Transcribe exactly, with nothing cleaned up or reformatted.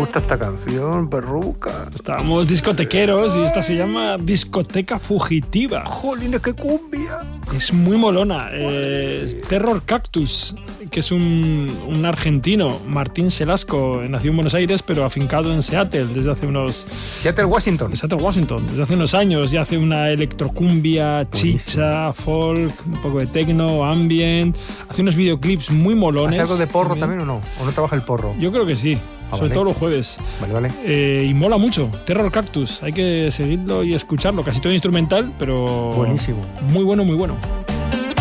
gusta esta canción, perruca. Estábamos discotequeros y esta se llama Discoteca Fugitiva. ¡Jolines, qué cumbia! Es muy molona. Eh, Terror Cactus, que es un, un argentino, Martín Selasco, nació en Buenos Aires, pero afincado en Seattle desde hace unos... Seattle, Washington. Seattle, Washington. Desde hace unos años ya hace una electrocumbia, chicha, folk, un poco de techno, ambient. Hace unos videoclips muy molones. ¿Hace algo de porro también, también o no? ¿O no trabaja el porro? Yo creo que sí. Ah, sobre vale. todo los jueves. Vale, vale. Eh, y mola mucho. Terror Cactus. Hay que seguirlo y escucharlo. Casi todo instrumental, pero... Buenísimo. Muy bueno, muy bueno.